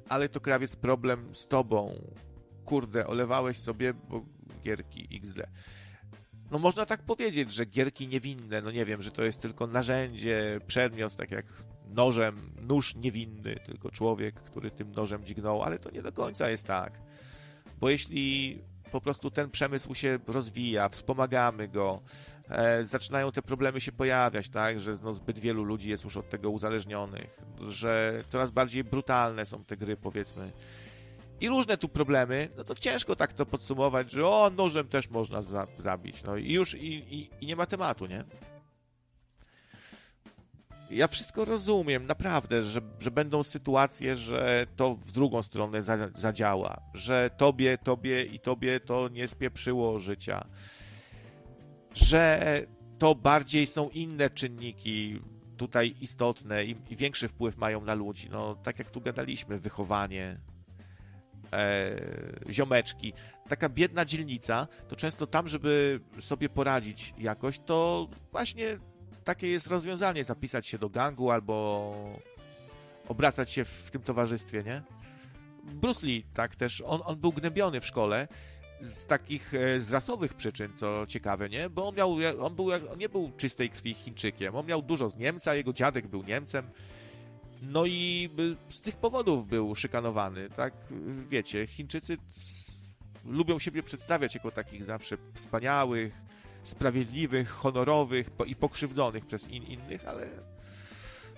ale to krawiec problem z tobą. Kurde, olewałeś sobie, bo gierki XD. No można tak powiedzieć, że gierki niewinne, no nie wiem, że to jest tylko narzędzie, przedmiot, tak jak nożem, nóż niewinny, tylko człowiek, który tym nożem dźgnął, ale to nie do końca jest tak. Bo jeśli po prostu ten przemysł się rozwija, wspomagamy go, zaczynają te problemy się pojawiać, tak, że no, zbyt wielu ludzi jest już od tego uzależnionych, że coraz bardziej brutalne są te gry, powiedzmy, i różne tu problemy, no to ciężko tak to podsumować, że nożem też można zabić, no i już i nie ma tematu, nie? Ja wszystko rozumiem, naprawdę, że będą sytuacje, że to w drugą stronę zadziała, że tobie to nie spieprzyło życia, że to bardziej są inne czynniki tutaj istotne i większy wpływ mają na ludzi, no tak jak tu gadaliśmy, wychowanie, ziomeczki. Taka biedna dzielnica, to często tam, żeby sobie poradzić jakoś, to właśnie takie jest rozwiązanie, zapisać się do gangu albo obracać się w tym towarzystwie, nie? Bruce Lee, tak też, on był gnębiony w szkole z takich, z rasowych przyczyn, co ciekawe, nie? Bo on nie był czystej krwi Chińczykiem, on miał dużo z Niemca, jego dziadek był Niemcem, no i z tych powodów był szykanowany, tak? Wiecie, Chińczycy lubią siebie przedstawiać jako takich zawsze wspaniałych, sprawiedliwych, honorowych i pokrzywdzonych przez innych, ale